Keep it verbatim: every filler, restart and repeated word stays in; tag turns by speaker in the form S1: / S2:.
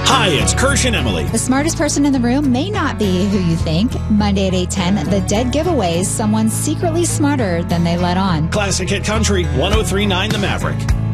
S1: Hi, it's Kirsch and Emily.
S2: The smartest person in the room may not be who you think. Monday at eight ten, The Dead Giveaways, someone secretly smarter than they let on.
S1: Classic Hit Country, one oh three point nine The Maverick.